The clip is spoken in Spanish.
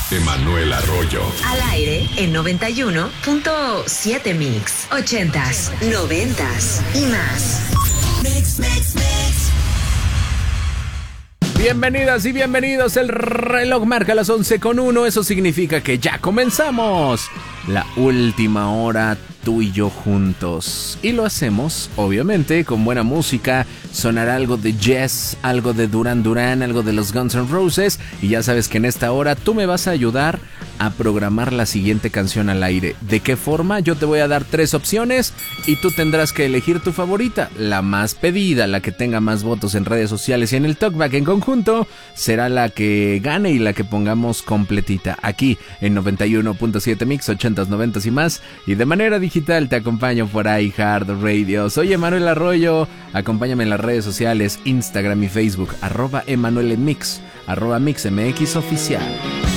Emanuel Arroyo. Al aire en 91.7 Mix. 80s, 90s y más. Mix, mix, mix. Bienvenidas y bienvenidos. El reloj marca las 11:01. Eso significa que ya comenzamos la última hora, tú y yo juntos. Y lo hacemos, obviamente, con buena música. Sonará algo de Yes, algo de Duran Duran, algo de los Guns N' Roses. Y ya sabes que en esta hora tú me vas a ayudar a programar la siguiente canción al aire. ¿De qué forma? Yo te voy a dar 3 opciones y tú tendrás que elegir tu favorita. La más pedida, la que tenga más votos en redes sociales y en el Talkback en conjunto, será la que gane y la que pongamos completita aquí en 91.7 Mix, 80s, 90s y más. Y de manera digital te acompaño por iHeartRadio. Soy Emanuel Arroyo. Acompáñame en las redes sociales, Instagram y Facebook, @Emanuel en Mix, @MixMX Oficial.